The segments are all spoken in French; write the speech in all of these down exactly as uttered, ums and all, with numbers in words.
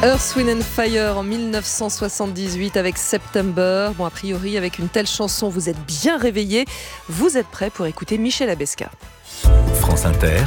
Earth, Wind and Fire en dix-neuf cent soixante-dix-huit avec September. Bon, a priori, avec une telle chanson, vous êtes bien réveillés. Vous êtes prêts pour écouter Michel Abesca. France Inter,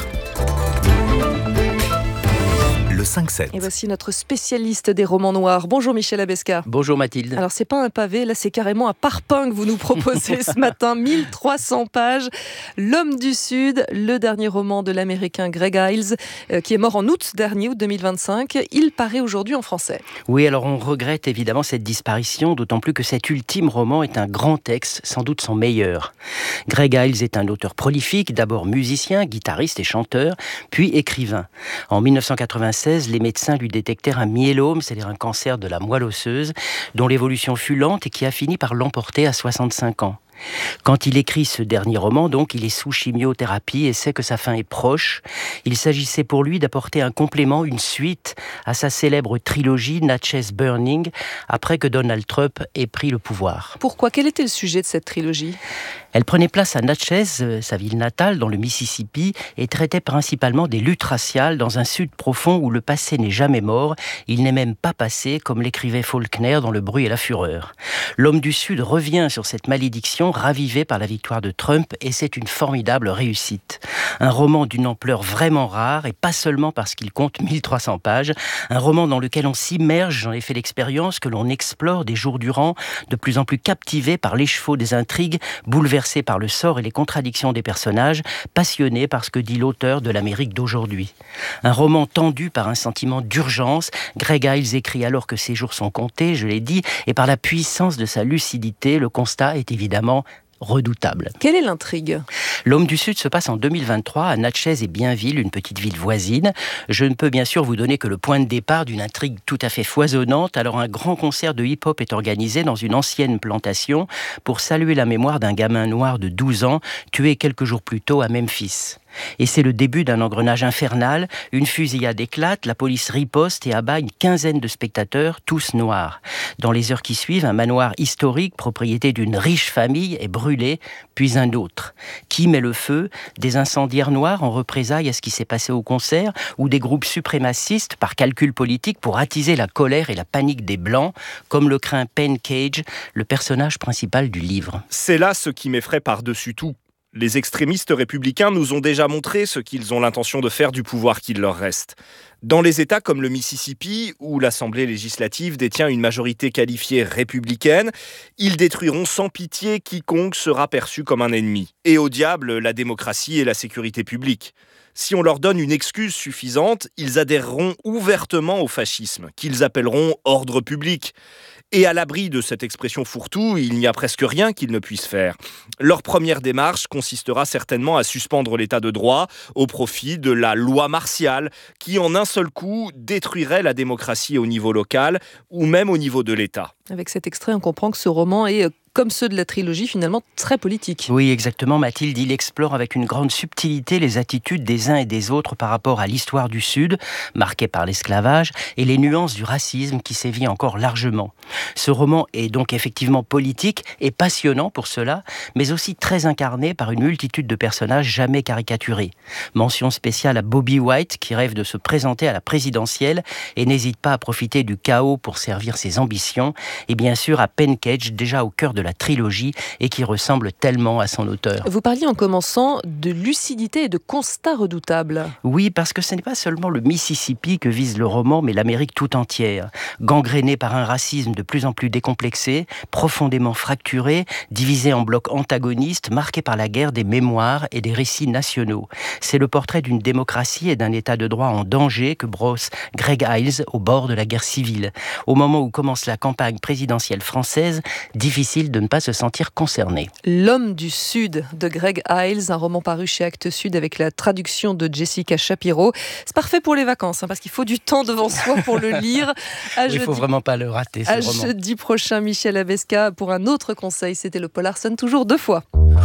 le cinq sept. Et voici notre spécialiste des romans noirs. Bonjour Michel Abesca. Bonjour Mathilde. Alors c'est pas un pavé, là c'est carrément un parpaing que vous nous proposez ce matin. mille trois cents pages. L'homme du Sud, le dernier roman de l'américain Greg Iles, euh, qui est mort en août dernier, août deux mille vingt-cinq. Il paraît aujourd'hui en français. Oui, alors on regrette évidemment cette disparition, d'autant plus que cet ultime roman est un grand texte, sans doute son meilleur. Greg Iles est un auteur prolifique, d'abord musicien, guitariste et chanteur, puis écrivain. En dix-neuf cent quatre-vingt-seize, les médecins lui détectèrent un myélome, c'est-à-dire un cancer de la moelle osseuse, dont l'évolution fut lente et qui a fini par l'emporter à soixante-cinq ans. Quand il écrit ce dernier roman, donc, il est sous chimiothérapie et sait que sa fin est proche. Il s'agissait pour lui d'apporter un complément, une suite à sa célèbre trilogie Natchez Burning, après que Donald Trump ait pris le pouvoir. Pourquoi ? Quel était le sujet de cette trilogie ? Elle prenait place à Natchez, sa ville natale, dans le Mississippi, et traitait principalement des luttes raciales dans un sud profond où le passé n'est jamais mort, il n'est même pas passé, comme l'écrivait Faulkner dans Le bruit et la fureur. L'homme du Sud revient sur cette malédiction ravivée par la victoire de Trump, et c'est une formidable réussite. Un roman d'une ampleur vraiment rare, et pas seulement parce qu'il compte mille trois cents pages, un roman dans lequel on s'immerge, j'en ai fait l'expérience, que l'on explore des jours durant, de plus en plus captivé par l'écheveau des intrigues, bouleversé par le sort et les contradictions des personnages, passionné par ce que dit l'auteur de l'Amérique d'aujourd'hui. Un roman tendu par un sentiment d'urgence, Greg Iles écrit alors que ses jours sont comptés, je l'ai dit, et par la puissance de sa lucidité, le constat est évidemment redoutable. Quelle est l'intrigue ? L'homme du Sud se passe en deux mille vingt-trois à Natchez et Bienville, une petite ville voisine. Je ne peux bien sûr vous donner que le point de départ d'une intrigue tout à fait foisonnante. Alors un grand concert de hip-hop est organisé dans une ancienne plantation pour saluer la mémoire d'un gamin noir de douze ans tué quelques jours plus tôt à Memphis. Et c'est le début d'un engrenage infernal. Une fusillade éclate, la police riposte et abat une quinzaine de spectateurs, tous noirs. Dans les heures qui suivent, un manoir historique, propriété d'une riche famille, est brûlé, puis un autre. Qui met le feu ? Des incendiaires noirs en représailles à ce qui s'est passé au concert, ou des groupes suprémacistes par calcul politique pour attiser la colère et la panique des Blancs, comme le craint Penn Cage, le personnage principal du livre. C'est là ce qui m'effraie par-dessus tout. Les extrémistes républicains nous ont déjà montré ce qu'ils ont l'intention de faire du pouvoir qu'il leur reste. Dans les États comme le Mississippi, où l'Assemblée législative détient une majorité qualifiée républicaine, ils détruiront sans pitié quiconque sera perçu comme un ennemi. Et au diable, la démocratie et la sécurité publique. Si on leur donne une excuse suffisante, ils adhéreront ouvertement au fascisme, qu'ils appelleront ordre public. Et à l'abri de cette expression fourre-tout, il n'y a presque rien qu'ils ne puissent faire. Leur première démarche consistera certainement à suspendre l'état de droit au profit de la loi martiale qui, en un seul coup, détruirait la démocratie au niveau local ou même au niveau de l'État. Avec cet extrait, on comprend que ce roman est, comme ceux de la trilogie, finalement très politique. Oui, exactement, Mathilde. Il explore avec une grande subtilité les attitudes des uns et des autres par rapport à l'histoire du Sud, marquée par l'esclavage, et les nuances du racisme qui sévit encore largement. Ce roman est donc effectivement politique et passionnant pour cela, mais aussi très incarné par une multitude de personnages jamais caricaturés. Mention spéciale à Bobby White, qui rêve de se présenter à la présidentielle et n'hésite pas à profiter du chaos pour servir ses ambitions, et bien sûr à Penn Cage, déjà au cœur de la trilogie et qui ressemble tellement à son auteur. Vous parliez en commençant de lucidité et de constat redoutable. Oui, parce que ce n'est pas seulement le Mississippi que vise le roman, mais l'Amérique tout entière. Gangrénée par un racisme de plus en plus décomplexé, profondément fracturé, divisé en blocs antagonistes, marqué par la guerre des mémoires et des récits nationaux. C'est le portrait d'une démocratie et d'un état de droit en danger que brosse Greg Iles au bord de la guerre civile. Au moment où commence la campagne présidentielle française, difficile de ne pas se sentir concerné. L'homme du Sud de Greg Iles, un roman paru chez Actes Sud avec la traduction de Jessica Shapiro. C'est parfait pour les vacances, hein, parce qu'il faut du temps devant soi pour le lire. À Il ne faut vraiment pas le rater, ce à roman. Jeudi prochain, Michel Abesca pour un autre conseil. C'était le Paul Larsen, toujours deux fois.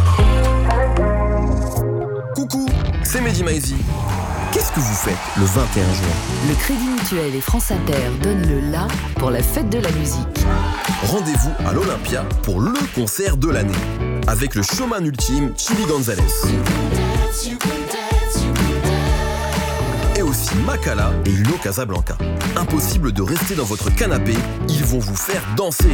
Coucou, c'est Mehdi Maizi. Qu'est-ce que vous faites le vingt et un juin ? Le Crédit Mutuel et France Inter donnent le la pour la fête de la musique. Rendez-vous à l'Olympia pour le concert de l'année. Avec le showman ultime, Chili Gonzalez. Et aussi aussi Makala et Uno Casablanca. Impossible de rester dans votre canapé, ils vont vous faire danser.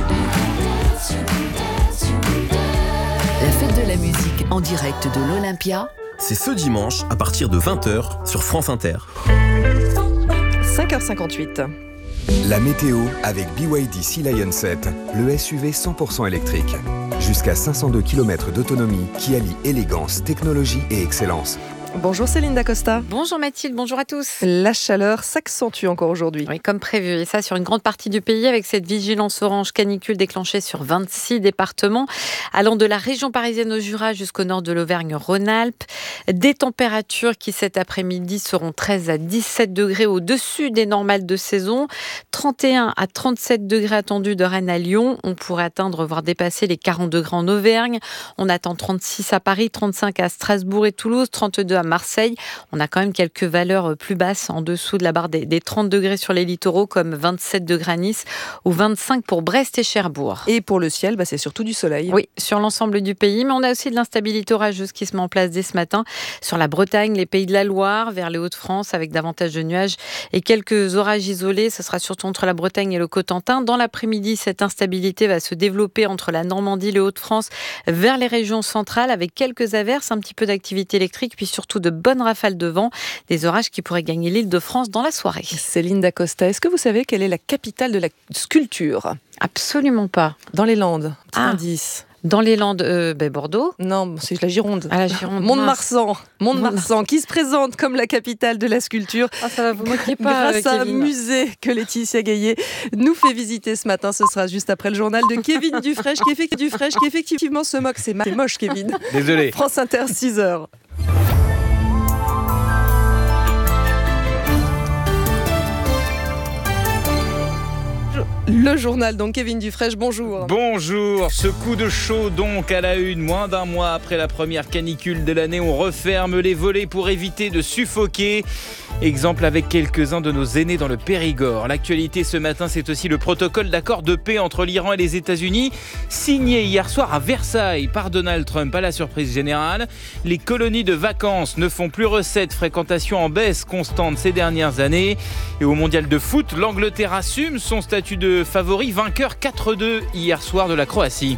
La fête de la musique en direct de l'Olympia. C'est ce dimanche à partir de vingt heures sur France Inter. cinq heures cinquante-huit. La météo avec B Y D Sea Lion sept, le S U V cent pour cent électrique. Jusqu'à cinq cent deux kilomètres d'autonomie qui allie élégance, technologie et excellence. Bonjour Céline Dacosta. Bonjour Mathilde, bonjour à tous. La chaleur s'accentue encore aujourd'hui. Oui, comme prévu, et ça sur une grande partie du pays avec cette vigilance orange canicule déclenchée sur vingt-six départements, allant de la région parisienne au Jura jusqu'au nord de l'Auvergne-Rhône-Alpes. Des températures qui cet après-midi seront treize à dix-sept degrés au-dessus des normales de saison, trente et un à trente-sept degrés attendus de Rennes à Lyon. On pourrait atteindre, voire dépasser les quarante degrés en Auvergne. On attend trente-six à Paris, trente-cinq à Strasbourg et Toulouse, trente-deux à Marseille. On a quand même quelques valeurs plus basses en dessous de la barre des, des trente degrés sur les littoraux, comme vingt-sept degrés à Nice ou vingt-cinq pour Brest et Cherbourg. Et pour le ciel, bah c'est surtout du soleil. Oui, sur l'ensemble du pays, mais on a aussi de l'instabilité orageuse qui se met en place dès ce matin sur la Bretagne, les Pays de la Loire, vers les Hauts-de-France, avec davantage de nuages et quelques orages isolés. Ce sera surtout entre la Bretagne et le Cotentin. Dans l'après-midi, cette instabilité va se développer entre la Normandie, les Hauts-de-France, vers les régions centrales, avec quelques averses, un petit peu d'activité électrique, puis surtout de bonnes rafales de vent, des orages qui pourraient gagner l'Île-de-France dans la soirée. Céline Dacosta, est-ce que vous savez quelle est la capitale de la sculpture ? Absolument pas. Dans les Landes, petit Ah. indice. Dans les Landes, euh, ben Bordeaux. Non, c'est la Gironde. Ah, la Gironde. Mont-de-Marsan, Mont-de-Marsan, qui se présente comme la capitale de la sculpture. Ah, ça va, vous moquez pas, grâce à un Kevin. musée que Laetitia Gaillet nous fait visiter ce matin. Ce sera juste après le journal de Kevin Dufresne, qui, effect- Dufresne, qui effectivement se moque. C'est, ma- c'est moche, Kevin. Désolé. France Inter, six heures. Le journal, donc Kevin Dufresne, bonjour. Bonjour, ce coup de chaud donc à la une, moins d'un mois après la première canicule de l'année, on referme les volets pour éviter de suffoquer. Exemple avec quelques-uns de nos aînés dans le Périgord. L'actualité ce matin, c'est aussi le protocole d'accord de paix entre l'Iran et les États-Unis, signé hier soir à Versailles par Donald Trump à la surprise générale. Les colonies de vacances ne font plus recette, fréquentation en baisse constante ces dernières années. Et au mondial de foot, l'Angleterre assume son statut de favori, vainqueur quatre deux hier soir de la Croatie.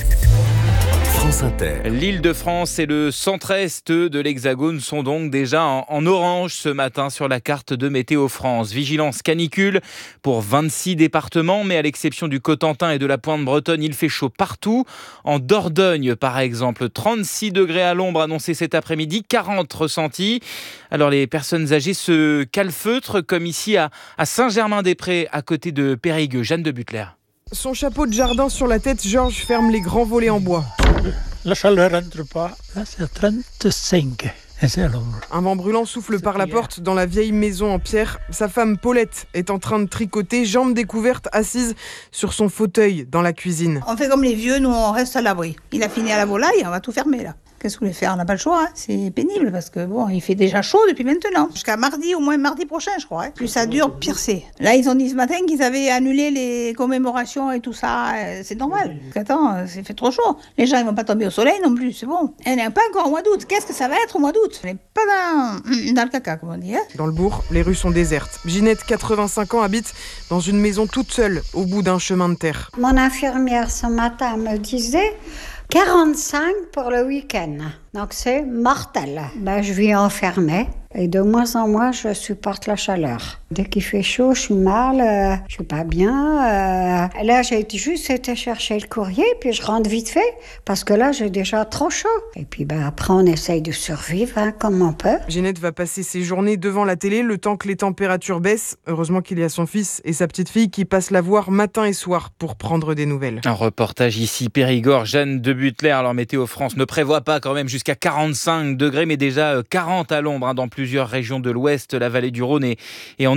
France Inter. L'Île-de-France et le centre-est de l'Hexagone sont donc déjà en, en orange ce matin sur la carte de Météo France. Vigilance canicule pour vingt-six départements, mais à l'exception du Cotentin et de la Pointe-Bretonne, il fait chaud partout. En Dordogne, par exemple, trente-six degrés à l'ombre annoncés cet après-midi, quarante ressentis. Alors les personnes âgées se calfeutrent, comme ici à, à Saint-Germain-des-Prés, à côté de Périgueux. Jeanne de Butler. Son chapeau de jardin sur la tête, Georges ferme les grands volets en bois. La chaleur rentre pas. Là, c'est à trente-cinq. Et c'est à l'ombre. Un vent brûlant souffle par la porte dans la vieille maison en pierre. Sa femme Paulette est en train de tricoter, jambes découvertes, assise sur son fauteuil dans la cuisine. On fait comme les vieux, nous on reste à l'abri. Il a fini à la volaille, on va tout fermer là. Qu'est-ce que vous voulez faire? On n'a pas le choix, hein. C'est pénible parce que bon, il fait déjà chaud depuis maintenant. Jusqu'à mardi, au moins mardi prochain, je crois. Hein. Plus ça dure, pire c'est. Là, ils ont dit ce matin qu'ils avaient annulé les commémorations et tout ça. C'est normal. Attends, c'est fait trop chaud. Les gens, ils vont pas tomber au soleil non plus, c'est bon. On n'est pas encore au mois d'août. Qu'est-ce que ça va être au mois d'août? On n'est pas dans, dans le caca, comme on dit. Hein. Dans le bourg, les rues sont désertes. Ginette, quatre-vingt-cinq ans, habite dans une maison toute seule, au bout d'un chemin de terre. Mon infirmière ce matin me disait quarante-cinq pour le week-end. Donc c'est mortel. Ben, je vis enfermée et de moins en moins je supporte la chaleur. Dès qu'il fait chaud, je suis mal, euh, je suis pas bien. Euh, là, j'ai juste été chercher le courrier puis je rentre vite fait parce que là, j'ai déjà trop chaud. Et puis ben, après, on essaye de survivre hein, comme on peut. Ginette va passer ses journées devant la télé le temps que les températures baissent. Heureusement qu'il y a son fils et sa petite fille qui passent la voir matin et soir pour prendre des nouvelles. Un reportage ici, Périgord, Jeanne de Butler. Alors Météo France ne prévoit pas quand même jusqu'à quarante-cinq degrés, mais déjà quarante à l'ombre hein, dans plusieurs régions de l'Ouest, la vallée du Rhône et, et en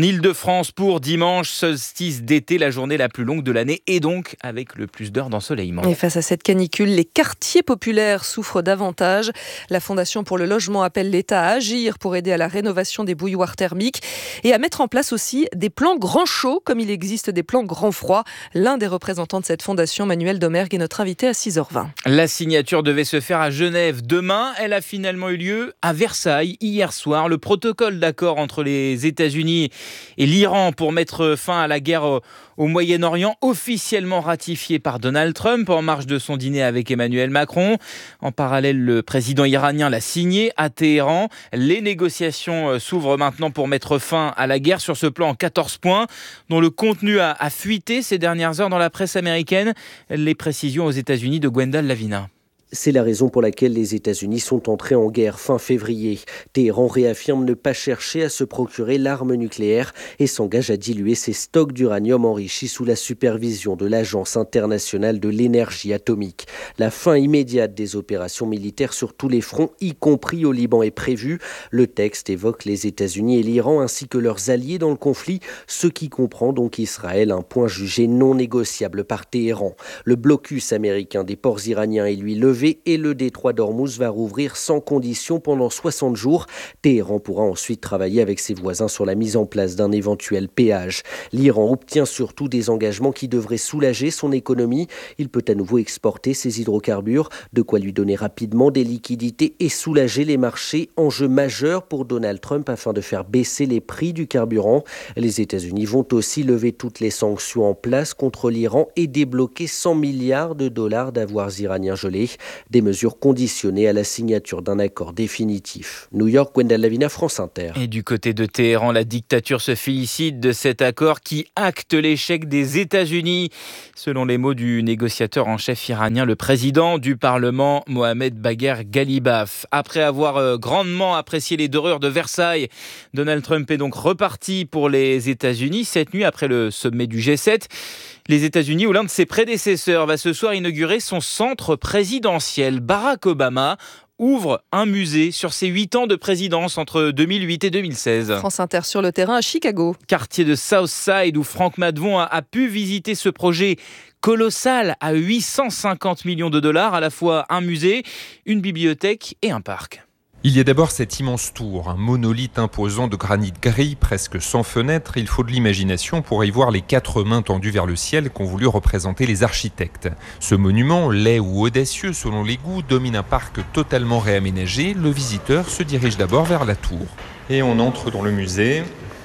Île-de-France pour dimanche, solstice d'été, la journée la plus longue de l'année et donc avec le plus d'heures d'ensoleillement. Et face à cette canicule, les quartiers populaires souffrent davantage. La Fondation pour le logement appelle l'État à agir pour aider à la rénovation des bouilloires thermiques et à mettre en place aussi des plans grand chaud comme il existe des plans grand froid. L'un des représentants de cette fondation, Manuel Domergue, est notre invité à six heures vingt. La signature devait se faire à Genève demain. Elle a finalement eu lieu à Versailles hier soir. Le protocole d'accord entre les États-Unis et l'Iran pour mettre fin à la guerre au, au Moyen-Orient, officiellement ratifié par Donald Trump en marge de son dîner avec Emmanuel Macron. En parallèle, le président iranien l'a signé à Téhéran. Les négociations s'ouvrent maintenant pour mettre fin à la guerre sur ce plan en quatorze points, dont le contenu a, a fuité ces dernières heures dans la presse américaine. Les précisions aux États-Unis de Gwendal Lavina. C'est la raison pour laquelle les États-Unis sont entrés en guerre fin février. Téhéran réaffirme ne pas chercher à se procurer l'arme nucléaire et s'engage à diluer ses stocks d'uranium enrichi sous la supervision de l'Agence internationale de l'énergie atomique. La fin immédiate des opérations militaires sur tous les fronts, y compris au Liban, est prévue. Le texte évoque les États-Unis et l'Iran ainsi que leurs alliés dans le conflit, ce qui comprend donc Israël, un point jugé non négociable par Téhéran. Le blocus américain des ports iraniens est lui levé et le détroit d'Ormuz va rouvrir sans condition pendant soixante jours. Téhéran pourra ensuite travailler avec ses voisins sur la mise en place d'un éventuel péage. L'Iran obtient surtout des engagements qui devraient soulager son économie. Il peut à nouveau exporter ses hydrocarbures, de quoi lui donner rapidement des liquidités et soulager les marchés. Enjeu majeur pour Donald Trump afin de faire baisser les prix du carburant. Les États-Unis vont aussi lever toutes les sanctions en place contre l'Iran et débloquer cent milliards de dollars d'avoirs iraniens gelés. Des mesures conditionnées à la signature d'un accord définitif. New York, Gwendal Lavina, France Inter. Et du côté de Téhéran, la dictature se félicite de cet accord qui acte l'échec des États-Unis. Selon les mots du négociateur en chef iranien, le président du Parlement, Mohamed Bagher Ghalibaf. Après avoir grandement apprécié les dorures de Versailles, Donald Trump est donc reparti pour les États-Unis cette nuit après le sommet du G sept. Les États-Unis, où l'un de ses prédécesseurs va ce soir inaugurer son centre présidentiel. Barack Obama ouvre un musée sur ses huit ans de présidence entre deux mille huit et deux mille seize. France Inter sur le terrain à Chicago. Quartier de Southside où Franck Madvon a, a pu visiter ce projet colossal à huit cent cinquante millions de dollars, à la fois un musée, une bibliothèque et un parc. Il y a d'abord cette immense tour, un monolithe imposant de granit gris, presque sans fenêtre. Il faut de l'imagination pour y voir les quatre mains tendues vers le ciel qu'ont voulu représenter les architectes. Ce monument, laid ou audacieux selon les goûts, domine un parc totalement réaménagé. Le visiteur se dirige d'abord vers la tour. Et on entre dans le musée.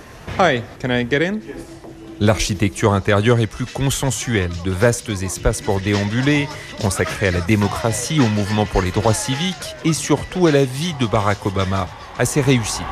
Hi, can I get in? L'architecture intérieure est plus consensuelle, de vastes espaces pour déambuler, consacrés à la démocratie, au mouvement pour les droits civiques et surtout à la vie de Barack Obama, à ses réussites.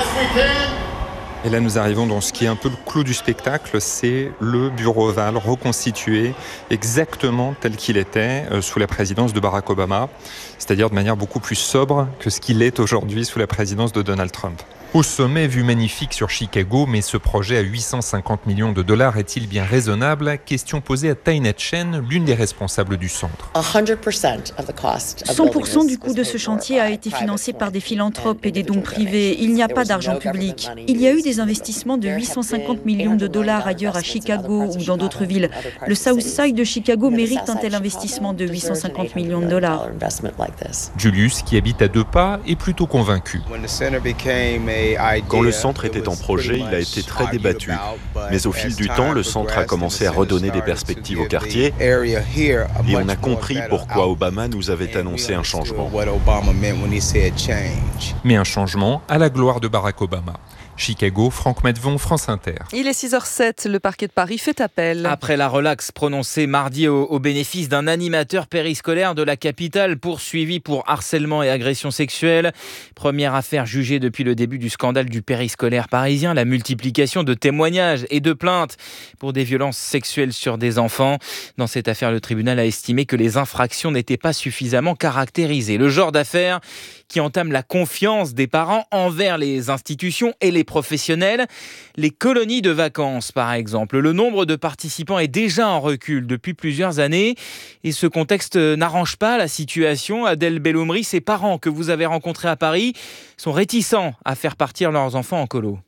Et là nous arrivons dans ce qui est un peu le clou du spectacle, c'est le bureau ovale reconstitué exactement tel qu'il était euh, sous la présidence de Barack Obama, c'est-à-dire de manière beaucoup plus sobre que ce qu'il est aujourd'hui sous la présidence de Donald Trump. Au sommet, vue magnifique sur Chicago, mais ce projet à huit cent cinquante millions de dollars est-il bien raisonnable? Question posée à Taina Chen, l'une des responsables du centre. cent pour cent du coût de ce chantier a été financé par des philanthropes et des dons privés. Il n'y a pas d'argent public. Il y a eu des investissements de huit cent cinquante millions de dollars ailleurs à Chicago ou dans d'autres villes. Le South Side de Chicago mérite un tel investissement de huit cent cinquante millions de dollars. Julius, qui habite à deux pas, est plutôt convaincu. Quand le centre était en projet, il a été très débattu. Mais au fil du temps, le centre a commencé à redonner des perspectives au quartier et on a compris pourquoi Obama nous avait annoncé un changement. Mais un changement à la gloire de Barack Obama. Chicago, Franck Madvon, France Inter. Il est six heures zéro, le parquet de Paris fait appel. Après la relaxe prononcée mardi au, au bénéfice d'un animateur périscolaire de la capitale poursuivi pour harcèlement et agression sexuelle. Première affaire jugée depuis le début du scandale du périscolaire parisien, la multiplication de témoignages et de plaintes pour des violences sexuelles sur des enfants. Dans cette affaire, le tribunal a estimé que les infractions n'étaient pas suffisamment caractérisées. Le genre d'affaire qui entame la confiance des parents envers les institutions et les professionnels. Les colonies de vacances, par exemple. Le nombre de participants est déjà en recul depuis plusieurs années et ce contexte n'arrange pas la situation. Adèle Belloumri, ses parents que vous avez rencontrés à Paris sont réticents à faire partir leurs enfants en colo.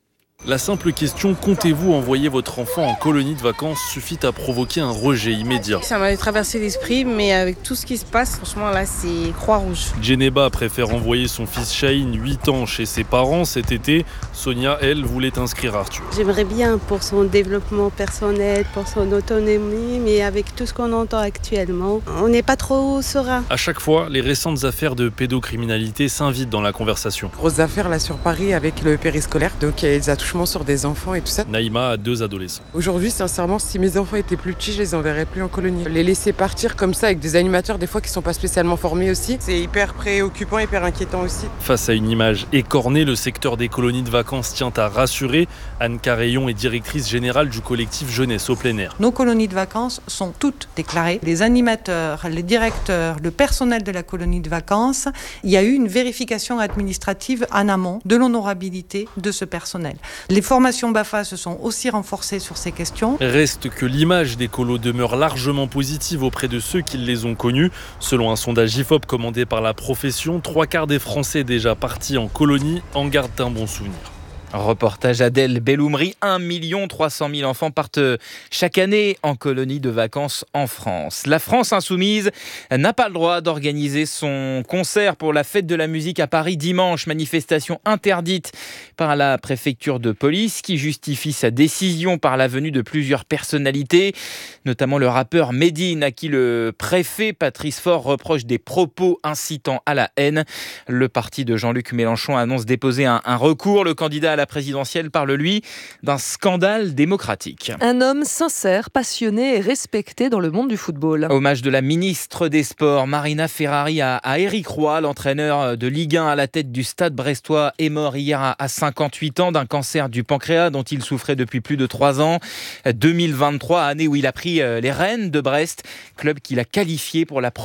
La simple question « comptez-vous envoyer votre enfant en colonie de vacances ?» suffit à provoquer un rejet immédiat. Ça m'avait traversé l'esprit, mais avec tout ce qui se passe, franchement là c'est Croix-Rouge. Djeneba préfère envoyer son fils Shaheen, huit ans, chez ses parents cet été. Sonia, elle, voulait inscrire Arthur. J'aimerais bien pour son développement personnel, pour son autonomie, mais avec tout ce qu'on entend actuellement, on n'est pas trop serein. À chaque fois, les récentes affaires de pédocriminalité s'invitent dans la conversation. Grosse affaire là sur Paris avec le périscolaire, donc il y a des attouchements sur des enfants et tout ça. Naïma a deux adolescents. Aujourd'hui, sincèrement, si mes enfants étaient plus petits, je les enverrais plus en colonie. Les laisser partir comme ça avec des animateurs des fois qui sont pas spécialement formés aussi, c'est hyper préoccupant, hyper inquiétant aussi. Face à une image écornée, le secteur des colonies de vacances tient à rassurer. Anne Carreillon est directrice générale du collectif Jeunesse au plein air. Nos colonies de vacances sont toutes déclarées. Les animateurs, les directeurs, le personnel de la colonie de vacances, il y a eu une vérification administrative en amont de l'honorabilité de ce personnel. Les formations BAFA se sont aussi renforcées sur ces questions. Reste que l'image des colos demeure largement positive auprès de ceux qui les ont connus. Selon un sondage I F O P commandé par la profession, trois quarts des Français déjà partis en colonie en gardent un bon souvenir. Reportage Adèle Belloumri. un million trois cent mille enfants partent chaque année en colonie de vacances en France. La France insoumise n'a pas le droit d'organiser son concert pour la fête de la musique à Paris dimanche. Manifestation interdite par la préfecture de police qui justifie sa décision par la venue de plusieurs personnalités, notamment le rappeur Medine à qui le préfet Patrice Faure reproche des propos incitant à la haine. Le parti de Jean-Luc Mélenchon annonce déposer un, un recours. Le candidat à la La présidentielle parle, lui, d'un scandale démocratique. Un homme sincère, passionné et respecté dans le monde du football. Hommage de la ministre des Sports, Marina Ferrari, à, à Éric Roy, l'entraîneur de Ligue un à la tête du Stade brestois, est mort hier à, à cinquante-huit ans d'un cancer du pancréas dont il souffrait depuis plus de trois ans. deux mille vingt-trois, année où il a pris les rênes de Brest, club qu'il a qualifié pour la